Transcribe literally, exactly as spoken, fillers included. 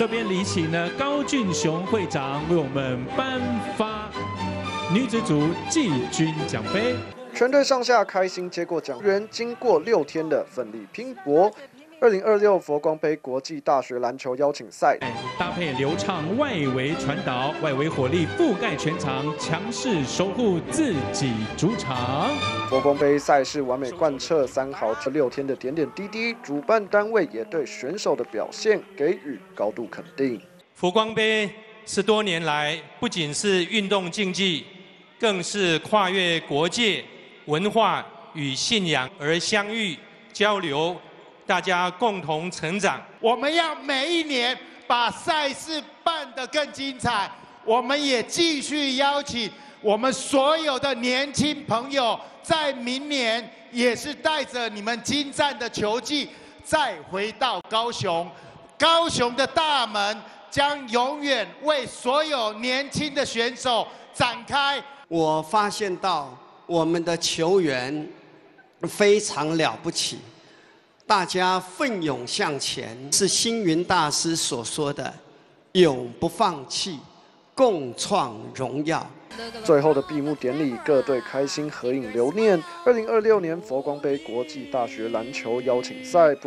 这边礼请呢高俊雄会长为我们颁发女子组季军奖杯。 全队上下开心接过奖员，经过六天的奋力拼搏。二零二六佛光杯国际大学篮球邀请赛， 搭配流畅外围传导，外围火力覆盖全场，强势守护自己主场。 佛光杯赛事完美贯彻三豪这六天的点点滴滴，主办单位也对选手的表现给予高度肯定。 佛光杯是多年来不仅是运动竞技，更是跨越国界、文化与信仰而相遇交流。大家共同成长。 我们要每一年把赛事办得更精彩。我们也继续邀请我们所有的年轻朋友，在明年也是带着你们精湛的球技，再回到高雄。高雄的大门将永远为所有年轻的选手展开。 我发现到我们的球员非常了不起。大家奋勇向前，是星云大师所说的“永不放弃，共创荣耀”。 最后的闭幕典礼，各队开心合影留念。二零二六年佛光杯国际大学篮球邀请赛。